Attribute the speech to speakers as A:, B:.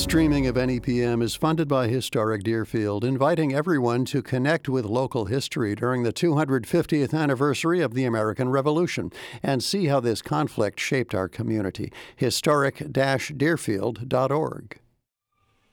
A: streaming of NEPM is funded by Historic Deerfield, inviting everyone to connect with local history during the 250th anniversary of the American Revolution and see how this conflict shaped our community. Historic-Deerfield.org.